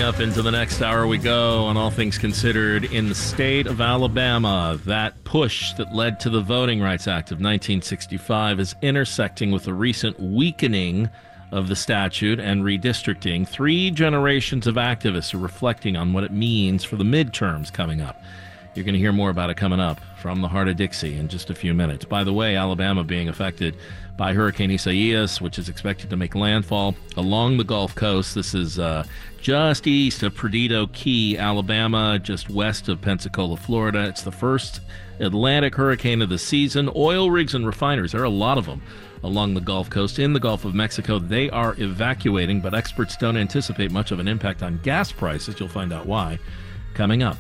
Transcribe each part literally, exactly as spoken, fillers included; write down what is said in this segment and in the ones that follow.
up into the next hour we go on All Things Considered. In the state of Alabama, that push that led to the Voting Rights Act of nineteen sixty-five is intersecting with a recent weakening of the statute and redistricting. Three generations of activists are reflecting on what it means for the midterms coming up. You're going to hear more about it coming up from the heart of Dixie in just a few minutes. By the way, Alabama being affected by Hurricane Isaias, which is expected to make landfall along the Gulf Coast. This is uh, just east of Perdido Key, Alabama, just west of Pensacola, Florida. It's the first Atlantic hurricane of the season. Oil rigs and refiners, there are a lot of them along the Gulf Coast. In the Gulf of Mexico, they are evacuating, but experts don't anticipate much of an impact on gas prices. You'll find out why coming up.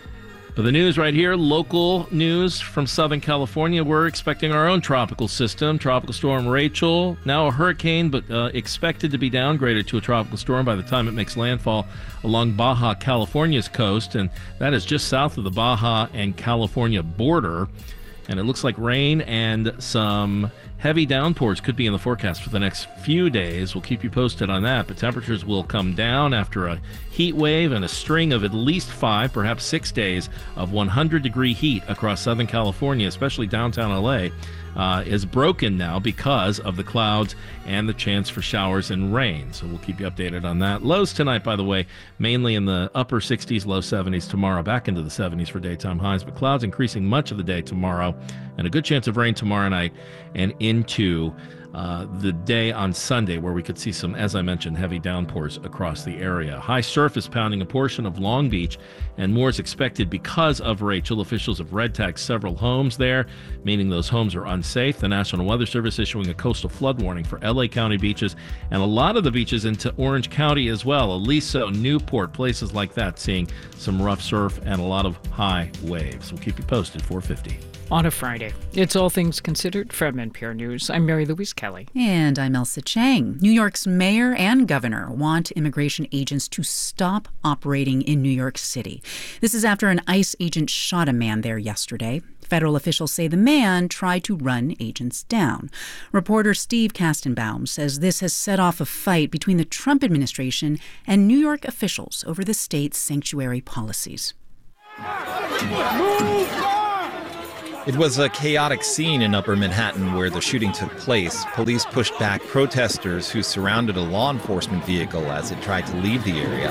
But the news right here, local news from Southern California. We're expecting our own tropical system, Tropical Storm Rachel, now a hurricane, but uh, expected to be downgraded to a tropical storm by the time it makes landfall along Baja California's coast, and that is just south of the Baja and California border. And it looks like rain and some heavy downpours could be in the forecast for the next few days. We'll keep you posted on that, but temperatures will come down after a heat wave and a string of at least five, perhaps six days of one hundred degree heat across Southern California, especially downtown L A, uh, is broken now because of the clouds and the chance for showers and rain. So we'll keep you updated on that. Lows tonight, by the way, mainly in the upper sixties, low seventies tomorrow, back into the seventies for daytime highs, but clouds increasing much of the day tomorrow, and a good chance of rain tomorrow night and into uh, the day on Sunday, where we could see some, as I mentioned, heavy downpours across the area. High surface pounding a portion of Long Beach, and more is expected because of Rachel. Officials have red tagged several homes there, meaning those homes are unsafe. The National Weather Service issuing a coastal flood warning for L A County beaches and a lot of the beaches into Orange County as well. Aliso, Newport, places like that, seeing some rough surf and a lot of high waves. We'll keep you posted. four fifty. On a Friday. It's All Things Considered from N P R News. I'm Mary Louise Kelly. And I'm Elsa Chang. New York's mayor and governor want immigration agents to stop operating in New York City. This is after an ICE agent shot a man there yesterday. Federal officials say the man tried to run agents down. Reporter Steve Kastenbaum says this has set off a fight between the Trump administration and New York officials over the state's sanctuary policies. It was a chaotic scene in Upper Manhattan where the shooting took place. Police pushed back protesters who surrounded a law enforcement vehicle as it tried to leave the area.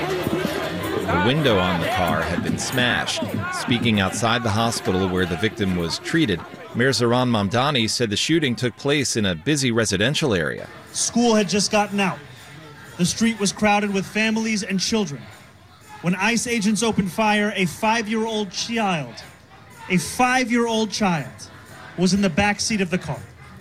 The window on the car had been smashed. Speaking outside the hospital where the victim was treated, Mayor Zohran Mamdani said the shooting took place in a busy residential area. School had just gotten out. The street was crowded with families and children. When ICE agents opened fire, a five-year-old child A five-year-old child was in the back seat of the car.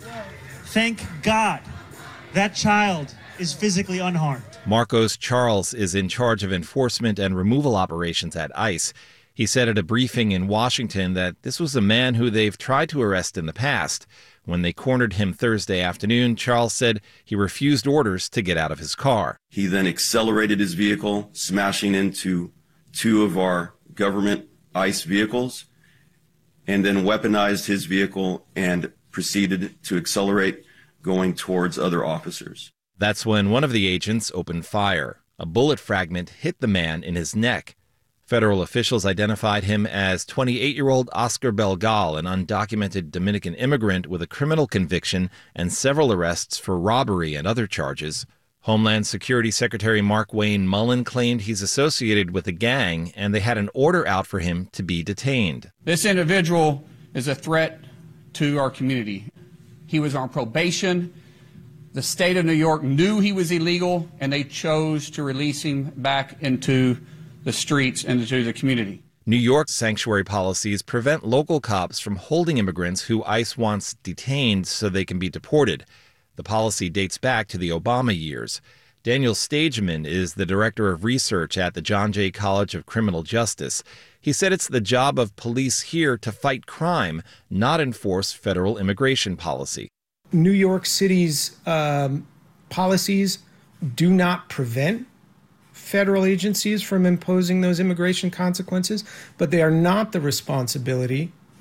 Thank God that child is physically unharmed. Marcos Charles is in charge of enforcement and removal operations at ICE. He said at a briefing in Washington that this was a man who they've tried to arrest in the past. When they cornered him Thursday afternoon, Charles said he refused orders to get out of his car. He then accelerated his vehicle, smashing into two of our government ICE vehicles, and then weaponized his vehicle and proceeded to accelerate, going towards other officers. That's when one of the agents opened fire. A bullet fragment hit the man in his neck. Federal officials identified him as twenty-eight-year-old Oscar Belgal, an undocumented Dominican immigrant with a criminal conviction and several arrests for robbery and other charges. Homeland Security Secretary Mark Wayne Mullen claimed he's associated with a gang, and they had an order out for him to be detained. This individual is a threat to our community. He was on probation. The state of New York knew he was illegal, and they chose to release him back into the streets and into the community. New York's sanctuary policies prevent local cops from holding immigrants who ICE wants detained so they can be deported. The policy dates back to the Obama years. Daniel Stageman is the director of research at the John Jay College of Criminal Justice. He said it's the job of police here to fight crime, not enforce federal immigration policy. New York City's um, policies do not prevent federal agencies from imposing those immigration consequences, but they are not the responsibility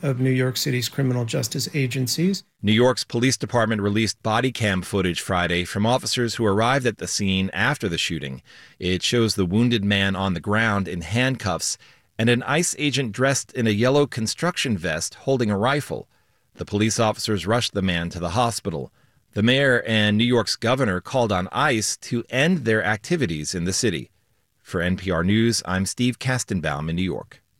of New York City's criminal justice agencies. New York's police department released body cam footage Friday from officers who arrived at the scene after the shooting. It shows the wounded man on the ground in handcuffs and an ICE agent dressed in a yellow construction vest holding a rifle. The police officers rushed the man to the hospital. The mayor and New York's governor called on ICE to end their activities in the city. For N P R News, I'm Steve Kastenbaum in New York.